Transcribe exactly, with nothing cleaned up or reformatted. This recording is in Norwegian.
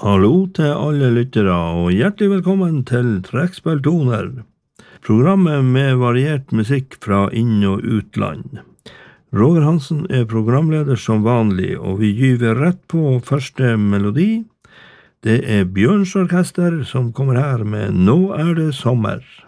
Hallo til alle lyttere, og hjertelig velkommen til Trekkspilltoner, programmet med variert musikk fra inn- og utland. Roger Hansen er programleder som vanlig, og vi gyver rett på første melodi. Det er Bjørns Orkester som kommer her med Nå er det sommer.